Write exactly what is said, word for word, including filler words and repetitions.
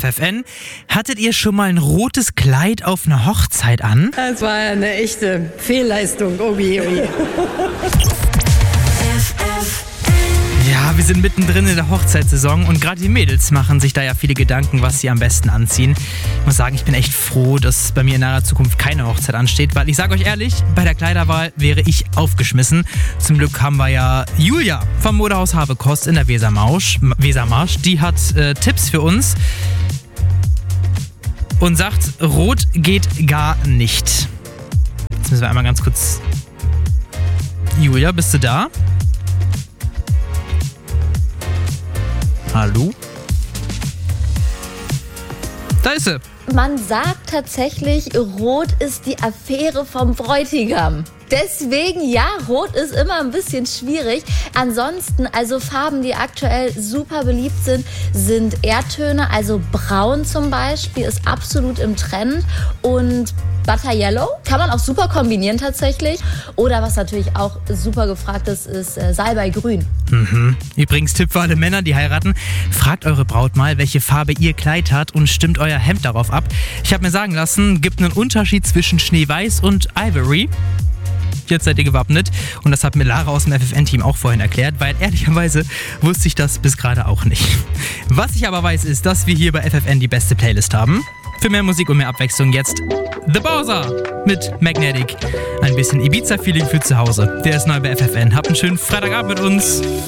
F N. Hattet ihr schon mal ein rotes Kleid auf einer Hochzeit an? Das war eine echte Fehlleistung. Obi, obi. Ja, wir sind mittendrin in der Hochzeitssaison und gerade die Mädels machen sich da ja viele Gedanken, was sie am besten anziehen. Ich muss sagen, ich bin echt froh, dass bei mir in naher Zukunft keine Hochzeit ansteht, weil ich sage euch ehrlich, bei der Kleiderwahl wäre ich aufgeschmissen. Zum Glück haben wir ja Julia vom Modehaus Habekost in der Wesermarsch. Wesermarsch. Die hat äh, Tipps für uns und sagt, rot geht gar nicht. Jetzt müssen wir einmal ganz kurz... Julia, bist du da? Hallo? Da ist sie. Man sagt tatsächlich, Rot ist die Affäre vom Bräutigam. Deswegen, ja, Rot ist immer ein bisschen schwierig. Ansonsten, also Farben, die aktuell super beliebt sind, sind Erdtöne. Also Braun zum Beispiel ist absolut im Trend. Und Butter Yellow kann man auch super kombinieren tatsächlich. Oder was natürlich auch super gefragt ist, ist äh, Salbeigrün. Mhm. Übrigens, Tipp für alle Männer, die heiraten. Fragt eure Braut mal, welche Farbe ihr Kleid hat und stimmt euer Hemd darauf ab. Ich habe mir sagen lassen, gibt einen Unterschied zwischen Schneeweiß und Ivory. Jetzt seid ihr gewappnet. Und das hat mir Lara aus dem F F N-Team auch vorhin erklärt, weil ehrlicherweise wusste ich das bis gerade auch nicht. Was ich aber weiß, ist, dass wir hier bei F F N die beste Playlist haben. Für mehr Musik und mehr Abwechslung jetzt The Bowser mit Magnetic. Ein bisschen Ibiza-Feeling für zu Hause. Der ist neu bei F F N. Habt einen schönen Freitagabend mit uns.